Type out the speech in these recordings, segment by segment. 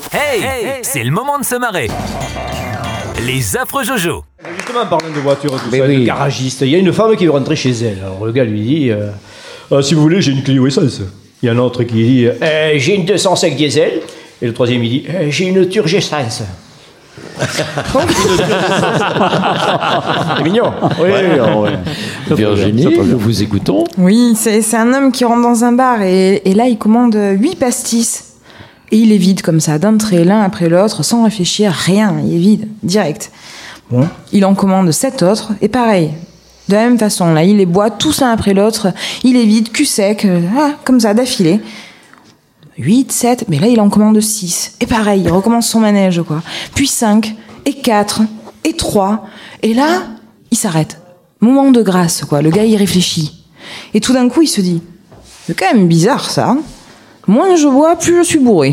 Hey, c'est le moment de se marrer. Les affreux Jojo. Justement, en parlant de voiture, de garagiste, il y a une femme qui veut rentrer chez elle. Alors le gars lui dit si vous voulez, j'ai une Clio essence. Il y a un autre qui dit j'ai une 205 diesel. Et le troisième, il dit j'ai une Turge essence. C'est mignon. Oui. Virginie, nous vous écoutons. Oui, c'est un homme qui rentre dans un bar et là, il commande 8 pastis. Et il est vide comme ça, d'un trait, l'un après l'autre, sans réfléchir, rien. Il est vide, direct. Bon, il en commande 7 autres, et pareil. De la même façon, là, il les boit tous l'un après l'autre. Il est vide, cul sec, comme ça, d'affilée. 8, 7, mais là, il en commande 6. Et pareil, il recommence son manège, quoi. Puis 5, et 4, et 3. Et là, il s'arrête. Moment de grâce, quoi. Le gars, il réfléchit. Et tout d'un coup, il se dit c'est quand même bizarre, ça, hein. Moins je bois, plus je suis bourré.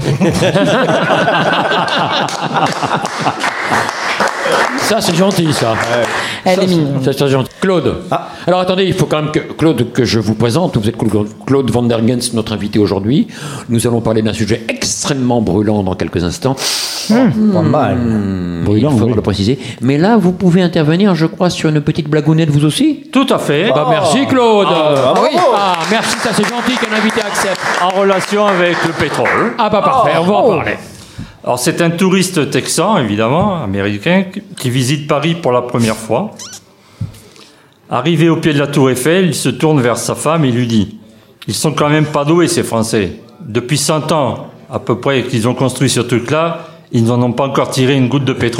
Ça, c'est gentil, ça. Elle est mignonne. C'est gentil. Claude. Alors, attendez, il faut quand même que je vous présente. Vous êtes Claude Van der Gens, notre invité aujourd'hui. Nous allons parler d'un sujet extrêmement brûlant dans quelques instants. Pas mal. Brûlant, il faut le préciser. Mais là, vous pouvez intervenir, je crois, sur une petite blagounette, vous aussi. Tout à fait. Merci, Claude. Oui. Merci, ça c'est gentil qu'un invité accepte. En relation avec le pétrole. Parfait, on va en parler. Alors, c'est un touriste texan, évidemment, américain, qui visite Paris pour la première fois. Arrivé au pied de la Tour Eiffel, il se tourne vers sa femme et lui dit « Ils sont quand même pas doués, ces Français. Depuis 100 ans, à peu près, qu'ils ont construit ce truc-là, ils n'en ont pas encore tiré une goutte de pétrole. »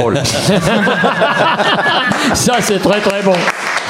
Ça, c'est très très bon.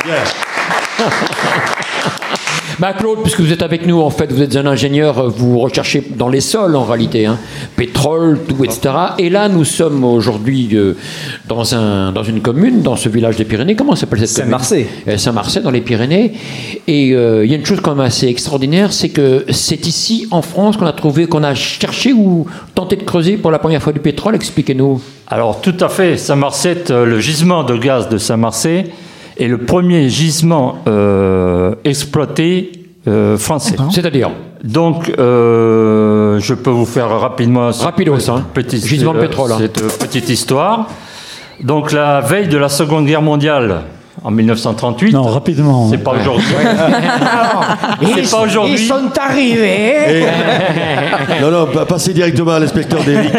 Claude, puisque vous êtes avec nous, en fait, vous êtes un ingénieur, vous recherchez dans les sols, en réalité, hein, pétrole, tout, etc. Et là, nous sommes aujourd'hui dans une commune, dans ce village des Pyrénées. Comment s'appelle cette commune ? Saint-Marcet. Saint-Marcet, dans les Pyrénées. Et il y a une chose quand même assez extraordinaire, c'est que c'est ici, en France, qu'on a cherché ou tenté de creuser pour la première fois du pétrole. Expliquez-nous. Alors, tout à fait. Saint-Marcet, le gisement de gaz de Saint-Marcet, est le premier gisement exploité français. C'est-à-dire ? Donc, je peux vous faire rapidement gisement de pétrole, cette petite histoire. Donc, la veille de la Seconde Guerre mondiale, en 1938... Non, rapidement. C'est pas aujourd'hui. C'est pas aujourd'hui. Ils sont arrivés. Non, passez directement à l'inspecteur d'Éric.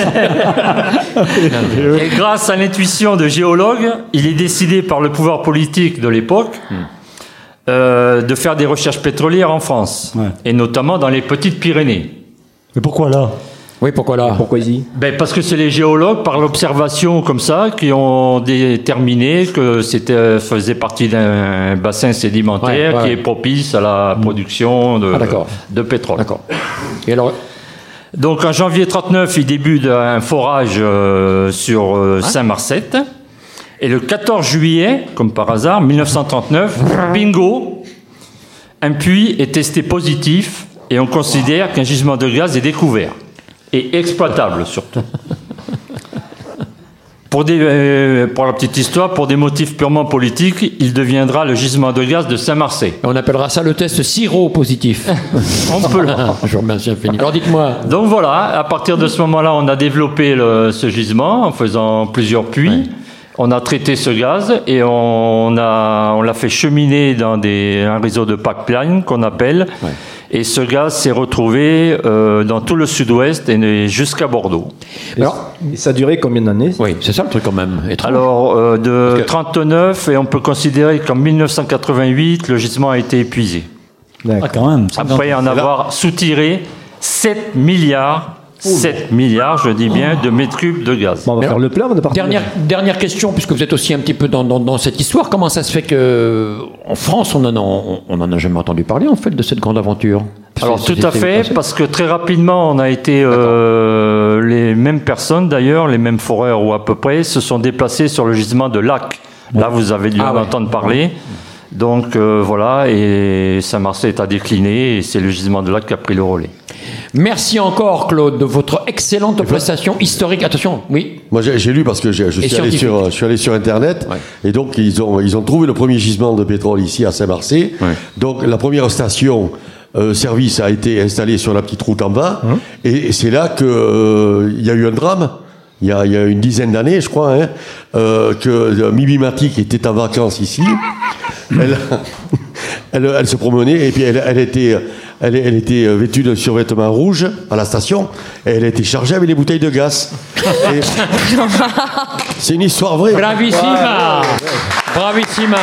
Et grâce à l'intuition de géologues, il est décidé par le pouvoir politique de l'époque de faire des recherches pétrolières en France, et notamment dans les Petites Pyrénées. Mais pourquoi là ? Oui, pourquoi là ? Pourquoi ici ? Parce que c'est les géologues, par l'observation comme ça, qui ont déterminé que c'était faisait partie d'un bassin sédimentaire qui est propice à la production de pétrole. D'accord. Et alors ? Donc en janvier 1939, il débute un forage sur Saint-Marcet. Et le 14 juillet, comme par hasard, 1939, bingo, un puits est testé positif et on considère qu'un gisement de gaz est découvert. Et exploitable, surtout. Pour la petite histoire, pour des motifs purement politiques, il deviendra le gisement de gaz de Saint-Marcet. On appellera ça le test siro-positif. On peut le... Je vous remercie infiniment. Alors dites-moi. Donc voilà, à partir de ce moment-là, on a développé ce gisement en faisant plusieurs puits. Ouais. On a traité ce gaz et on l'a fait cheminer dans un réseau de pipeline qu'on appelle. Ouais. Et ce gaz s'est retrouvé dans tout le sud-ouest et jusqu'à Bordeaux. Alors, ça a duré combien d'années ? Oui, c'est ça le truc quand même. Étrange. Alors, de 39, et on peut considérer qu'en 1988, le gisement a été épuisé. Ah, quand même. Après en avoir soutiré 7 milliards, je dis bien, de mètres cubes de gaz. Bon, on va faire le plein, on est parti. Dernière question, puisque vous êtes aussi un petit peu dans cette histoire. Comment ça se fait qu'en France, on n'en a jamais entendu parler, en fait, de cette grande aventure ? Alors, tout à fait, parce que très rapidement, on a été... les mêmes personnes, d'ailleurs, les mêmes foreurs, ou à peu près, se sont déplacés sur le gisement de Lac. Là, vous avez dû en entendre parler. Donc, voilà, et Saint-Marcet a décliné, et c'est le gisement de Lac qui a pris le relais. Merci encore, Claude, de votre excellente prestation historique. Attention, oui. Moi, j'ai lu parce que je suis allé sur Internet, et donc ils ont trouvé le premier gisement de pétrole ici à Saint-Marcet. Ouais. Donc la première station service a été installé sur la petite route en bas, et c'est là que il y a eu un drame. Il y a une dizaine d'années, je crois, que Mibimatic était en vacances ici. Elle se promenait et puis elle était vêtue de survêtement rouge à la station et elle a été chargée avec des bouteilles de gaz. C'est une histoire vraie. Bravissima. Bravissima.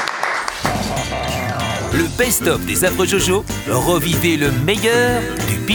Le best-of des affreux Jojo, revivez le meilleur du